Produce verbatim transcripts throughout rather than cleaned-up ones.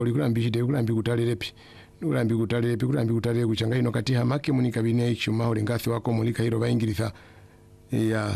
olikulambi chite kulambi kutalerepi kulambi kutalerepi kulambi kutalere kuchanga ino kati hamake munika bine ichuma ole ngathi wako mulika hiro baingilitha ya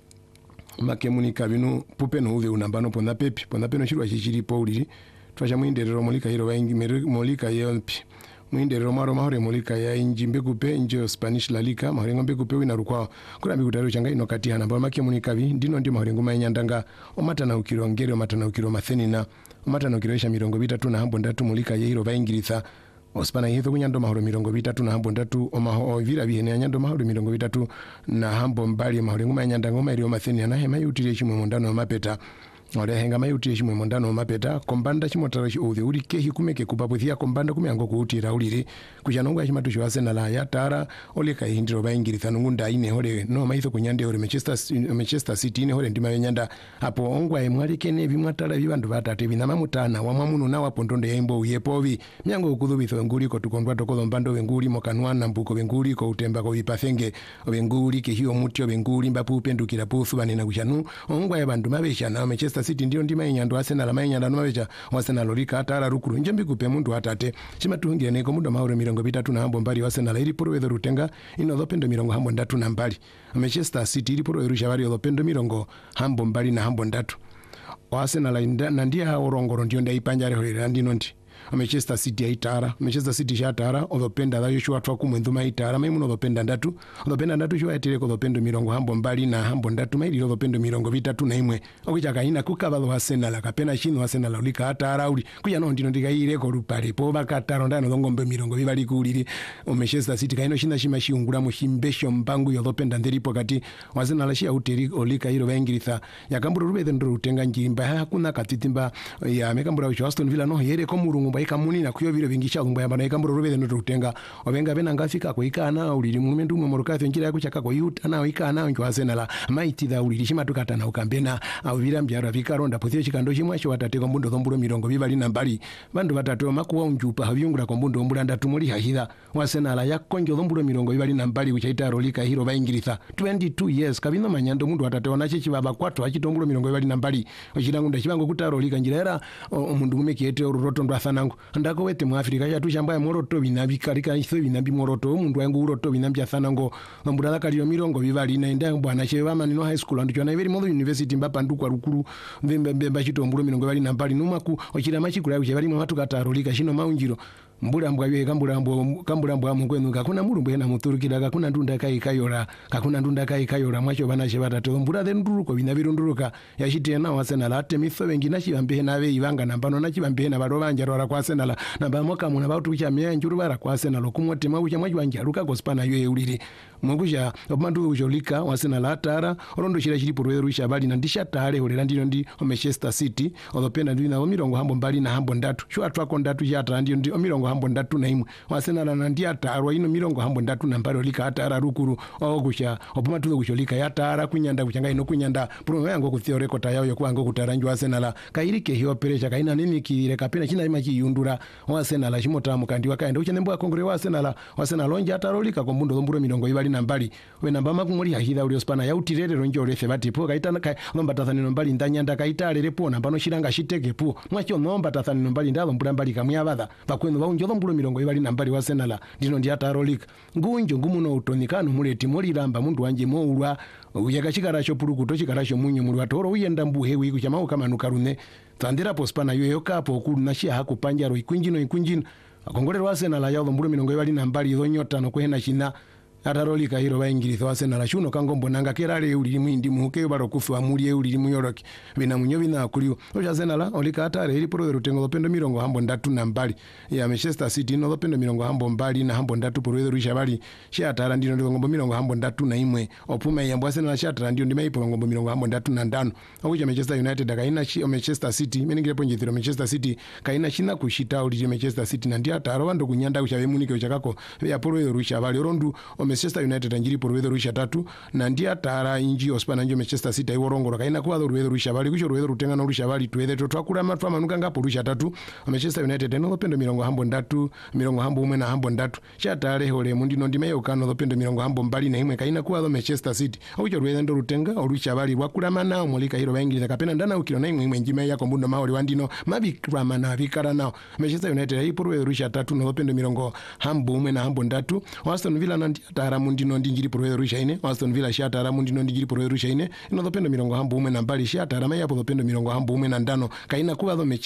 make munika binu pupe no uve unambano ponda pepi ponda peno chirwa chichilipo ulili twacha muinderero mulika hiro baingi mulika yompi muinderero maro mahore mulika ya inji mbekupe injo Spanish La Liga mahorengo mbekupe wina rukwa kulambi kutalere changa ino kati hanamba make munika bi ndino ndi mahorengo manyandanga omatana ukiro ngere omatana ukiro matheni na omatana ukiroesha mirongo bitatu na hambo ndatu mulika ye hiro baingilitha ospana hitho kunyando mahoro mirongo bitatu na hambo ndatu omaho ovira bihene nyando mahoro mirongo bitatu na hambo mbali mahoro nguma nyanda ngoma iri omatheni na hema yutire chimwe mondano mapeta ole henga mayutire chimwe mondano mapeta kombanda chimotaro chiuthi uri kehi kumeke kupaputhia kombanda kumiango kuutira uliri kuchanonga chimatu chwase na la yatara ole kaindiro baingilitha ngunda ine hole no maitho kunyande hole Manchester Manchester City ine hole ndima nyanda hapo ongwa emwalikene bimwatala bibandu batate binama mutana wa mwamuno na wapondondo yaimbo uyepovi miango kudhubitho nguli ko tukondwa tokozo mbando wenguli mokanwana mbuko wenguli ko utemba ko bipafenge wenguli ke hiyo mutyo wenguli mbapu upendukira pufu banena kuchanu ongwa yabandu mabesha na Manchester City ndio ndima inyando Arsenal mainyanda no mabecha Arsenal lorika atara rukuru njembi kupe mundu atate chimatungire neko mundo mahoro mirongo bitatu na hambo mbali Arsenal iri poro wedo rutenga ino lopendo mirongo hambo ndatu na mbali Manchester City iri poro erusha bari lopendo mirongo hambo mbali na hambo ndatu Arsenal na ndia orongoro ndio ndai panjare hore ndino ndi Manchester City aitara Manchester City shatara odopenda da Joshua twa kumwenduma aitara maimuno odopenda ndatu odopenda ndatu shwa etire ko odopendo mirongo hambo mbali na hambo ndatu maili odopendo mirongo bitatu na imwe okuchaka ina kukabalo Arsenal kapena chino Arsenal ulika atara uli kuya no ndino ndikaire ko rupale po bakataro ndano ngombe mirongo bibali kuliri Manchester City kaino shinda shima shiungura mushimbesho mbangu yodopenda nderipo kati Arsenal shi auteri olika iro baingilitha yakambura rubethe ndo rutenga njimba hakuna katitimba ya mekambura ucho Aston Villa no yere ko murungu baika muni na kuyo vile vingisha ngumba yamba na ikambura rubethe ndo rutenga obenga bena ngafika ko ikana uliri mumendu mwe morukathi njira yako chaka ko yuta na ikana njo Arsenal maiti da uliri shima tukatana ukambena au vira mbyara vikaronda pothio chikando chimwe cho watate ko mbundo zombulo mirongo bibali na mbali bandu batatu makuwa unjupa havyungura ko mbundo mbula ndatumuli hahira Arsenal yakonjo zombulo mirongo bibali na mbali uchaita rolika hiro baingilitha twenty-two years kabino manyando mundu watate onache chibaba kwatu achitombulo mirongo bibali na mbali ochilangu ndachibango kutarolika njira era omundu mumekiete uroto ndo athanangu ndako wete mu Afrika ya tushamba ya moroto binabika rika iso binambi moroto mundu wangu uroto binambi athanango mbula kalio mirongo bibali na enda bwana cheva manino high school ndo chona very modho university mbapa ndukwa rukuru mbembe mbemba chitombulo mirongo bibali na mbali numaku ochira machikula uche bali mu watu katarolika shino maunjiro mbula mbwa yeye kambula mbwa kambula mbwa mungwenu kakuna mulumbu ena muturukira kakuna ndunda kai kayora kakuna ndunda kai kayora mwacho bana chebata to mbula the nduruko bina birunduruka yachite na Arsenal ate miso bengi na chibambe na be ibanga nambano na chibambe na bado banja rora kwa Arsenal namba moka muna batu cha mya njuru bara kwa Arsenal kumwote mwacho mwacho banja ruka gospana yoye uliri mungusha omandu ujolika Arsenal atara orondo shira shiri porwe rusha bali na ndisha tare olera ndino ndi Manchester City odopenda ndi na mirongo hambo mbali na hambo ndatu shwa twako ndatu ya atara ndi ndi mirongo hambo ndatu na imwe Arsenal na ndi atarwa ino mirongo hambo ndatu na mbali olika atara rukuru ogusha opuma tuzo gusholika yatara kunyanda kuchanga ino kunyanda pro yango kuthio record yayo yokwango kutaranjwa Arsenal kairike hiyo peresha kaina nini kire kapena china ima kiyundura Arsenal chimotamu kandi wakaenda uchenembo akongore wa Arsenal Arsenal onja atarolika ko mbundo zomburo mirongo ibali na mbali we namba makumuri hahira uli ospana ya utirere ronjo refe bati po kaitana kai nomba tathanino mbali ndanyanda kaitale po namba no shiranga shiteke po mwacho nomba tathanino mbali ndalo mbula mbali kamya badha bakwenu baunjo zomburo mirongo ibali na mbali wa Arsenal ndino ndi atarolika ngunjo ngumuno utonikano muleti muri ramba mundu wanje moulwa uyaka chikarasho purukuto chikarasho munyu muri watoro uyenda mbuhe wiku chamao kama nukarune tandira pospana yoyo kapo okulu nashia hakupanjaro ikunjino ikunjino akongolero Arsenal yawo mburo mirongo ibali na mbali zonyota no kwena china atarolika hiro baingilitho Arsenal shuno kangombo nanga kerale uli mwindi muke baro kufa muri uli muyoroki bina munyobi na kuliwo Arsenal olika atare iri pro rutengo lopendo mirongo hambo ndatu na mbali ya Manchester City no lopendo mirongo hambo mbali na hambo ndatu pro rusha bali shi atara ndino ngombo mirongo hambo ndatu na imwe opuma yambo Arsenal shi atara ndio ndima ipo ngombo mirongo hambo ndatu na ndano okuja Manchester United kaina shi Manchester City meningire ponje thiro Manchester City kaina shina kushita uli Manchester City na ndia ataro wando kunyanda kuchabe munike uchakako ya pro rusha bali rondu Manchester United njiri porwethe rusha tatu na ndia tara inji ospana njo Manchester City iworongoro kaina kuwa rwethe rusha bali kucho rwethe rutenga na rusha bali twethe twakura matwa manuka ngapo rusha tatu Manchester United no pendo mirongo hambo ndatu mirongo hambo umwe na hambo ndatu chatale hole mundi no ndime yokano no pendo mirongo hambo mbali na imwe kaina kuwa Manchester City aucho rwethe ndo rutenga orusha bali wakura mana omulika hiro baingiriza kapena ndana ukiro na imwe imwe njime yako mbundo maoli wandino mabikra mana bikara nao Manchester United ipo rwethe rusha tatu no pendo mirongo hambo umwe na hambo ndatu Aston Villa nandi atara mundi no ndinjiri porwethe rusha ine Aston Villa shatara mundi no ndinjiri porwethe rusha ine ino pendo mirongo hambo umwe na mbali shatara mayapo pendo mirongo hambo umwe na ndano kaina kuwa